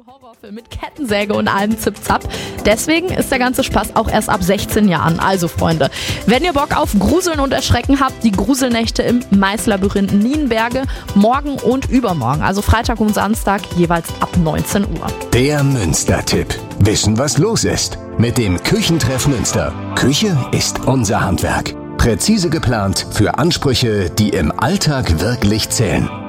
Horrorfilm mit Kettensäge und allem Zip-Zap. Deswegen ist der ganze Spaß auch erst ab 16 Jahren. Also Freunde, wenn ihr Bock auf Gruseln und Erschrecken habt, die Gruselnächte im Maislabyrinth Nienberge morgen und übermorgen, also Freitag und Samstag, jeweils ab 19 Uhr. Der Münster-Tipp. Wissen, was los ist. Mit dem Küchentreff Münster. Küche ist unser Handwerk. Präzise geplant für Ansprüche, die im Alltag wirklich zählen.